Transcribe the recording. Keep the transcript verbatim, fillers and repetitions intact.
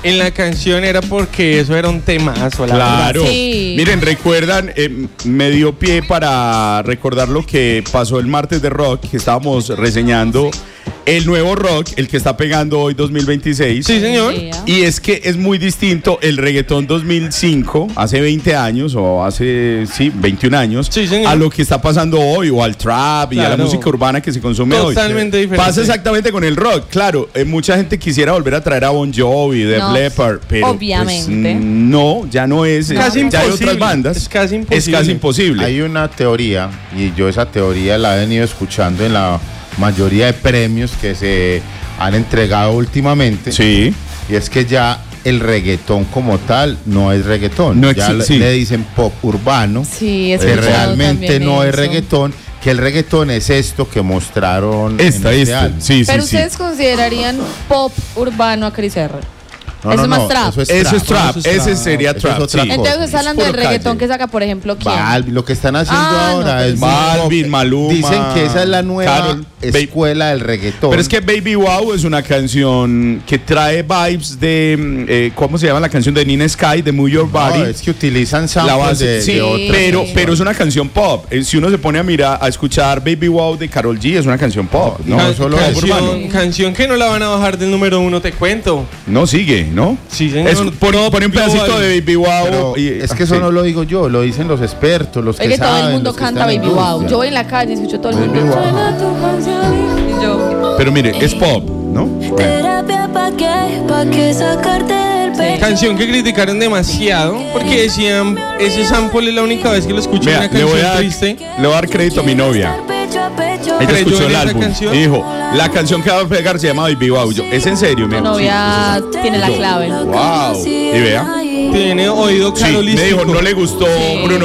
en la canción era porque eso era un temazo, la Claro. verdad. Sí. Miren, recuerdan, eh, me dio pie para recordar lo que pasó el martes de rock, que estábamos reseñando el nuevo rock, el que está pegando hoy dos mil veintiséis. Sí, señor. Y es que es muy distinto el reggaetón dos mil cinco, hace veinte años, o hace, sí, veintiún años, Sí, señor. a lo que está pasando hoy, o al trap y a la Claro. música urbana que se consume hoy. Totalmente diferente. Pasa exactamente con el rock, claro. eh, mucha gente quisiera volver a traer a Bon Jovi, Def No, Leppard, pero pues, obviamente. mm, no, ya no es. eh, Casi ya hay imposible. otras bandas. Es casi Es imposible. casi imposible. Hay una teoría, y yo esa teoría la he venido escuchando en la mayoría de premios que se han entregado últimamente. Sí. Y es que ya el reggaetón como tal no es reggaetón. No ya exi- le, sí. le dicen pop urbano. Sí, he que escuchado realmente también no es eso. reggaetón. Que el reggaetón es esto que mostraron. Esta, en este esta. álbum. Sí, Pero sí, sí. ustedes considerarían pop urbano a Chris R. No, Eso no, es más no, trap. Eso es Eso es trap, Eso es ese trap. sería Eso es trap. otra sí. cosa. Entonces está hablando Es del puro reggaetón calle. que saca, por ejemplo, ¿quién? Balvin, lo que están haciendo Ah, no, ahora pero es sí. Balvin, Maluma, Dicen que esa es la nueva Karol, escuela del reggaetón. Pero es que Baby Wow es una canción que trae vibes de, mm, eh, ¿cómo se llama la canción de Nina Sky, de Move Your No, Body? es que utilizan La samples base, de, sí, de otras pero, canciones. pero es una canción pop. Eh, Si uno se pone a mirar, a escuchar Baby Wow de Karol G, es una canción pop. No, No, no solo pop canción, urbano. canción que no la van a bajar del número uno, te cuento. No sigue, ¿no? Sí, señor. Es, pon, Top pon un pedacito global. de Baby Wow. Pero y- es que eso sí. no lo digo yo, lo dicen los expertos, los Es que que todo saben. el mundo los que canta están en Baby Wow. industria. Yo voy en la calle y escucho todo el Baby mundo. Wow. Suena tu canción y yo. Pero mire, es pop, ¿no? Terapia pa' qué, pa' qué sacarte del pecho. Canción que criticaron demasiado porque decían, ese sample es la única vez que lo escucho en Vea, una le voy, canción a, triste. le voy a dar crédito a mi novia. Pecho a pecho. Ella ¿Creyó escuchó en el esa álbum canción? y dijo, la canción que va a pegar se llama Baby Wow. Yo, ¿es en serio? Tu Me dijo, novia sí, tiene la Yo, clave. wow. Y vea. Tiene oído Sí, carolístico. me dijo, no le gustó Bruno